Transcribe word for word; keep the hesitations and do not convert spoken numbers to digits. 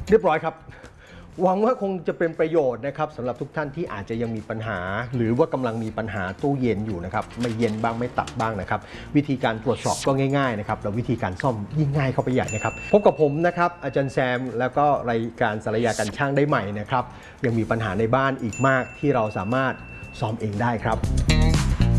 เรียบร้อยครับหวังว่าคงจะเป็นประโยชน์นะครับสำหรับทุกท่านที่อาจจะยังมีปัญหาหรือว่ากำลังมีปัญหาตู้เย็นอยู่นะครับไม่เย็นบ้างไม่ตัดบ้างนะครับวิธีการตรวจสอบก็ง่ายๆนะครับแล้ววิธีการซ่อมยิ่งง่ายเข้าไปใหญ่นะครับพบกับผมนะครับอาจารย์แซมแล้วก็รายการสารยากันช่างได้ใหม่นะครับยังมีปัญหาในบ้านอีกมากที่เราสามารถซ่อมเองได้ครับ